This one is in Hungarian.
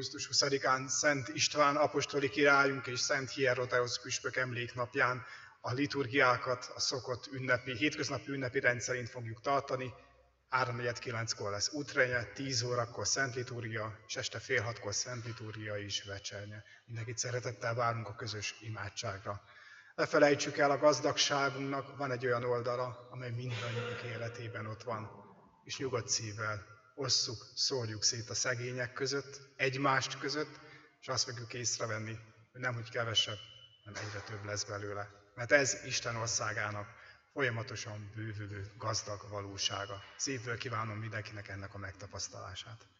augusztus 20-án Szent István apostoli királyunk és Szent Hieroteosz püspök emléknapján a liturgiákat a szokott hétköznapi ünnepi rendszerint fogjuk tartani. 3:49-kor lesz útrenye, 10 órakor Szent Liturgia, és este 5:30-kor Szent Liturgia és vecsernye. Mindenkit szeretettel várunk a közös imádságra. Ne felejtsük el, a gazdagságunknak van egy olyan oldala, amely mindannyiunk életében ott van, és nyugodt szívvel osszuk, szórjuk szét a szegények között, egymást között, és azt fogjuk észrevenni, hogy nemhogy kevesebb, hanem egyre több lesz belőle. Mert ez Isten országának folyamatosan bővülő, gazdag valósága. Szívből kívánom mindenkinek ennek a megtapasztalását.